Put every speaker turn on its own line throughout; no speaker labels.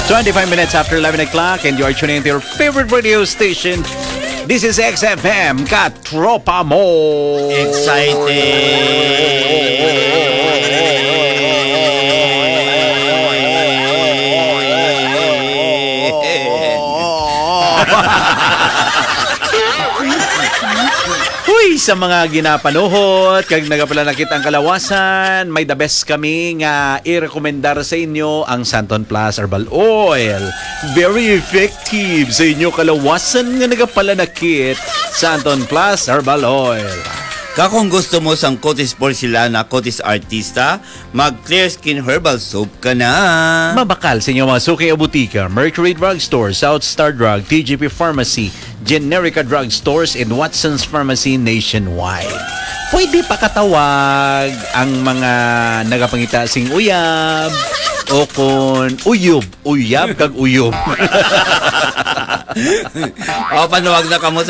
25 minutes after 11 o'clock and you are tuning into your favorite radio station. This is XFM, Katropa Mo. Uy, sa mga ginapanuhot, kag nagapalanakit ang kalawasan, may the best kami nga i-rekomendar sa inyo ang Santon Plus Herbal Oil. Very effective sa inyo kalawasan nga nagapalanakit. Santon Plus Herbal Oil.
Kung gusto mo sang Cutis Porcelana, Cutis Artista, mag-Clear Skin Herbal Soap ka na.
Mabakal sa inyo mga suki o butika, Mercury Drug Store, South Star Drug, TGP Pharmacy, Generica Drug Stores, and Watson's Pharmacy nationwide. Pwede pa katawag ang mga nagapangita sing uyab o kon uyab kag uyub.
O panuwag na kamo sa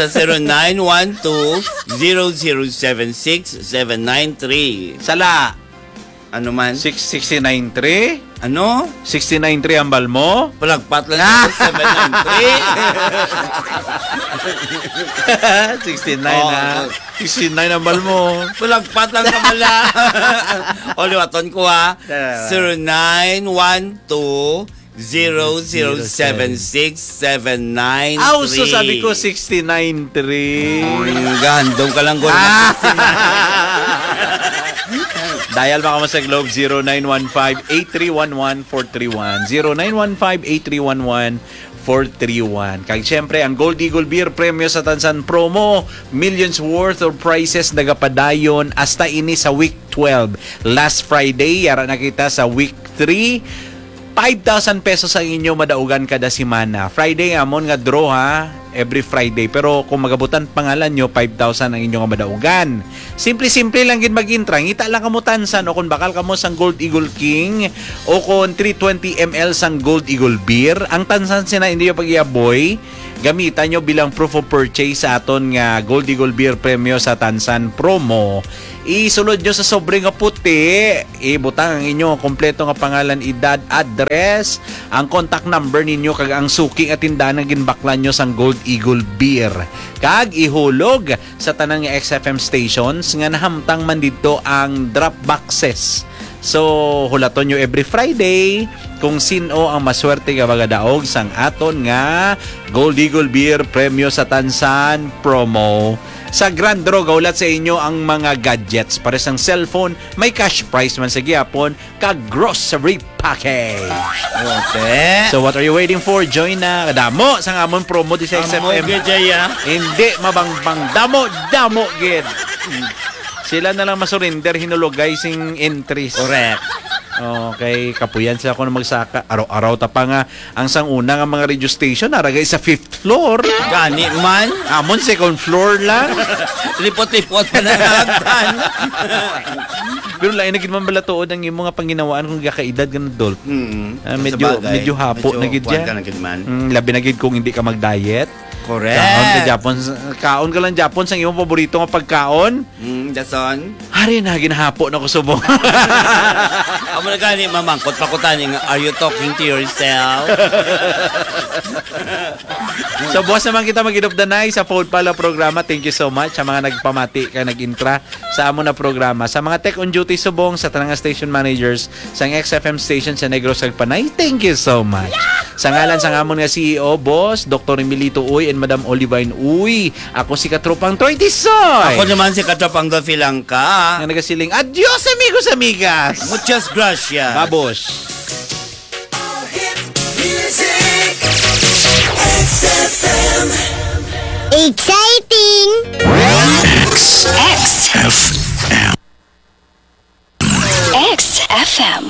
0912-0076793.
Sala.
Ano man?
669.3?
Ano?
69.3 ang bal mo?
Palagpat lang sa 793.
69 na. 69 ang bal mo.
Palagpat lang sa mala. O liwaton ko ha. 0912 0076793.
So sabi ko 69.3.
Gandong ka lang gano'n.
Dial baka mo sa Globe 0915-8311-431 0915-8311-431. Kag siyempre ang Gold Eagle Beer Premio sa Tansan Promo, millions worth of prizes nagapadayon hasta ini sa week 12. Last Friday yara nakita sa week 3 5,000 pesos ang inyo madaugan kada semana. Friday amon nga draw ha, every Friday. Pero kung magabutan pangalan nyo, 5,000 ang inyo nga madaugan. Simple-simple lang gin mag-intra. Ngita lang kamo tansan o kung bakal kamo sang Gold Eagle King o kung 320 ml sang Gold Eagle Beer. Ang tansan sina hindi yung pag-iaboy. Gamitan nyo bilang proof of purchase sa aton nga Gold Eagle Beer Premio sa Tansan Promo. Isulod nyo sa sobre nga puti, ibutang ang inyong kompleto nga pangalan, edad, address, ang contact number ninyo, kag ang suking at tindahan nga ginbaklan nyo sang Gold Eagle Beer. Kag ihulog sa tanang nga XFM stations nga nahamtang man dito ang drop boxes. So, hulaton nyo every Friday kung sino ang maswerte nga magadaog sang aton nga Gold Eagle Beer Premio sa Tansan Promo. Sa Grand Draw, gaulat sa inyo ang mga gadgets. Para sang cellphone, may cash prize man sa gihapon, kag grocery package.
Okay.
So what are you waiting for? Join na. Damo sa amon promo di sa XFM. Hindi mabangbang. Damo gid. Sila na lang masurrender, hinulog guys yung entries.
Correct.
Okay, kapuyan sila ako na magsaka. Araw-araw ta pa nga ang sanguna nga mga radio station naragay sa 5th floor.
Gani man.
Amon 2nd floor lang.
Lipot-lipot pa na hagdan.
Pero lain na gid man balatuod ang imong nga panginawaan kung gakaedad ganun dol. Medyo hapo na gid ya. Labi na gid kung hindi ka mag-diet.
Correct.
Kaon ka lang Japon sang imong paborito nga pagkaon.
Dason.
Hari na ginahapo na ko subong.
Amo na gani mamangkot pakutani nga, are you talking to yourself?
So buwas naman kita mag-in of the night sa Fold Pala programa. Thank you so much sa mga nagpamati ka nag-intra sa amo na programa. Sa mga tech on duty subong, sa tanang station managers sa XFM station sa Negros Panay, thank you so much. Sa ngalan sa amon nga CEO, Boss Dr. Emilito Uy and Madam Olivine Uy, ako si Katropang Troy Tisoy.
Ako naman si Katropang Dafilang ka.
Nga nagasiling, adios amigos amigas.
Muchas gracias.
Babos.
Exciting! XFM. XFM.